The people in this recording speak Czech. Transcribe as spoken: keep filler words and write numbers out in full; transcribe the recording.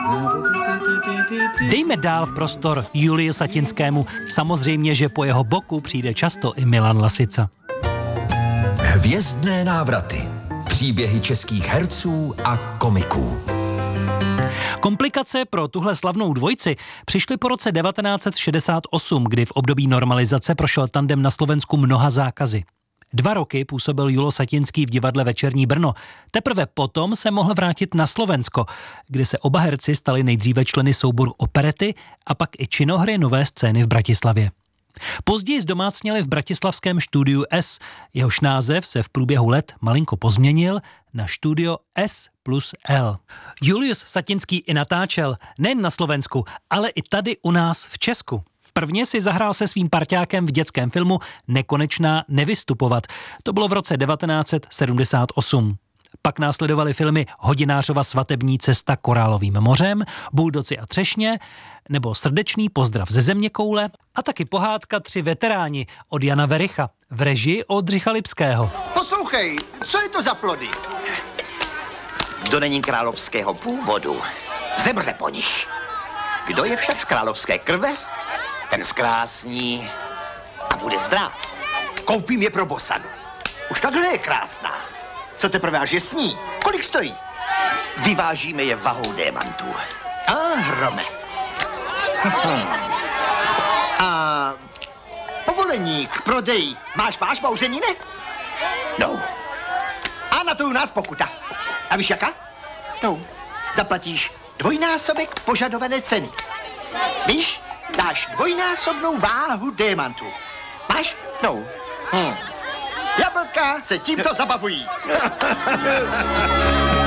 Dejme dál prostor Julii Satinskému. Samozřejmě, že po jeho boku přijde často i Milan Lasica. Hvězdné návraty. Příběhy českých herců a komiků. Komplikace pro tuhle slavnou dvojici přišly po roce devatenáct set šedesát osm, kdy v období normalizace prošel tandem na Slovensku mnoha zákazy. Dva roky působil Julo Satinský v divadle Večerní Brno. Teprve potom se mohl vrátit na Slovensko, kde se oba herci stali nejdříve členy souboru Operety a pak i činohry Nové scény v Bratislavě. Později zdomácněli v bratislavském Studiu S, jehož název se v průběhu let malinko pozměnil na Studio S plus L. Julius Satinský i natáčel nejen na Slovensku, ale i tady u nás v Česku. Prvně si zahrál se svým parťákem v dětském filmu Nekonečná nevystupovat. To bylo v roce devatenáct set sedmdesát osm. Pak následovaly filmy Hodinářova svatební cesta Korálovým mořem, Buldoci a třešně, nebo Srdečný pozdrav ze zeměkoule a taky pohádka Tři veteráni od Jana Vericha v režii Oldřicha Lipského. Poslouchej, co je to za plody? Kdo není královského původu, zemře po nich. Kdo je však z královské krve, ten zkrásní a bude zdrav. Koupím je pro Bosanu. Už takhle je krásná. Co teprve až je sní? Kolik stojí? Vyvážíme je vahou démantů. A hrome. A povolení k prodeji. Máš, máš, bouření, ne? No. A na to u nás pokuta. A víš jaká? No. Zaplatíš dvojnásobek požadované ceny. Víš? Dáš dvojnásobnou váhu démantů. Máš? No. Hm. Jablka se tímto zabavují.